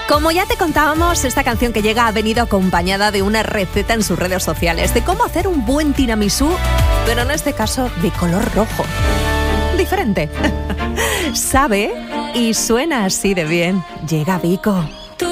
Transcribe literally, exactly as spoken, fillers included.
Como ya te contábamos, esta canción que llega ha venido acompañada de una receta en sus redes sociales de cómo hacer un buen tiramisú, pero en este caso de color rojo. Diferente. Sabe y suena así de bien. Llega Vico.